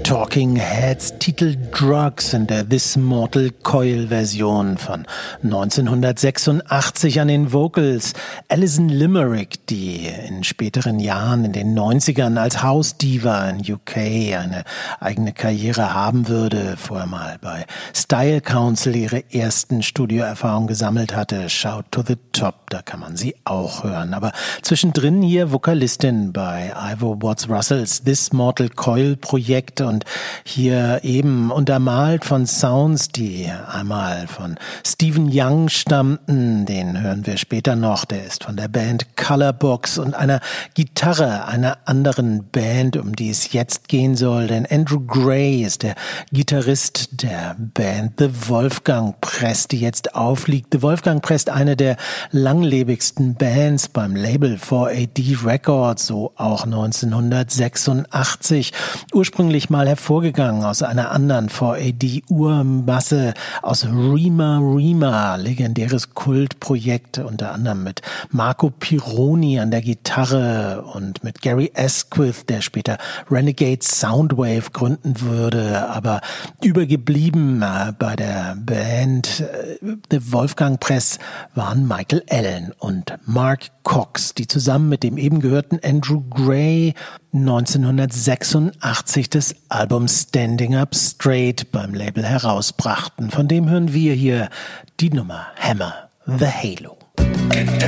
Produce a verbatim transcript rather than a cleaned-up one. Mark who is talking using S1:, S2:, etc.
S1: Talking Heads Titel Drugs in der This Mortal Coil Version von neunzehnhundertsechsundachtzig. An den Vocals Alison Limerick, die in späteren Jahren in den neunzigern als House-Diva in U K eine eigene Karriere haben würde, vorher mal bei Style Council ihre ersten Studioerfahrungen gesammelt hatte. Shout to the Top, da kann man sie auch hören. Aber zwischendrin hier Vokalistin bei Ivor Watts Russells This Mortal Coil Projekt und hier eben untermalt von Sounds, die einmal von Stephen Young stammten, den hören wir später noch, der ist von der Band Colorbox, und einer Gitarre einer anderen Band, um die es jetzt gehen soll, denn Andrew Gray ist der Gitarrist der Band The Wolfgang Press, die jetzt aufliegt. The Wolfgang Press, eine der langlebigsten Bands beim Label four A D Records, so auch neunzehnhundertsechsundachtzig, ursprünglich mal hervorgegangen aus einer anderen four A D-Urmasse, aus Rima Rima, legendäres Kultprojekt, unter anderem mit Marco Pironi an der Gitarre und mit Gary Asquith, der später Renegade Soundwave gründen würde, aber übergeblieben bei der Band The Wolfgang Press waren Michael Allen und Mark Cox, die zusammen mit dem eben gehörten Andrew Gray neunzehnhundertsechsundachtzig das Album Standing Up Straight beim Label herausbrachten. Von dem hören wir hier die Nummer Hammer the Halo.